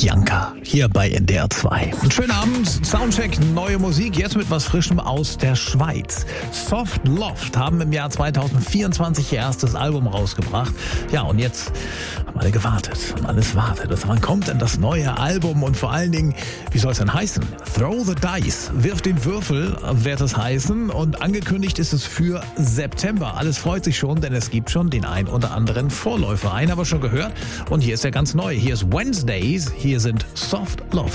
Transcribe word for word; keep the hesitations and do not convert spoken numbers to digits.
Bianca hier bei N D R zwei. Einen schönen Abend, Soundcheck, neue Musik, jetzt mit was Frischem aus der Schweiz. Soft Loft haben im Jahr zweitausendvierundzwanzig ihr erstes Album rausgebracht. Ja, und jetzt haben alle gewartet und alles wartet. Wann kommt denn das neue Album und vor allen Dingen, wie soll es denn heißen? Throw the Dice, wirf den Würfel, wird es heißen, und angekündigt ist es für September. Alles freut sich schon, denn es gibt schon den ein oder anderen Vorläufer. Einen haben wir schon gehört und hier ist der ganz neu. Hier ist Wednesdays, hier sind Soft Loft.